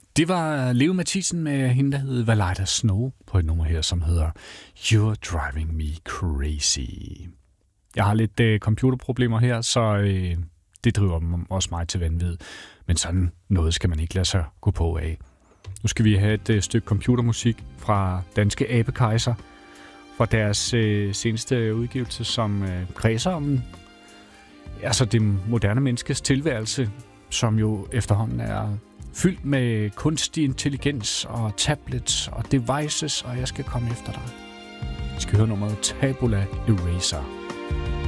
Det var Leo Mathisen med hende, der hed Valida Snow, på et nummer her, som hedder You're Driving Me Crazy. Jeg har lidt computerproblemer her, så det driver også mig til vanvid. Men sådan noget skal man ikke lade sig gå på af. Nu skal vi have et stykke computermusik fra Danske Abekejser, fra deres seneste udgivelse, som kredser om altså det moderne menneskes tilværelse, som jo efterhånden er fyldt med kunstig intelligens og tablets og devices, og jeg skal komme efter dig. Vi skal høre nummeret Tabula Eraser.